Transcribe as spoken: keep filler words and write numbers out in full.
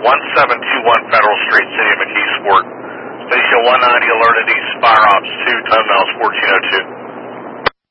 one seven two one Federal Street, City of McKeesport. Station one ninety alerted East Fire Ops two, time mouse fourteen oh two.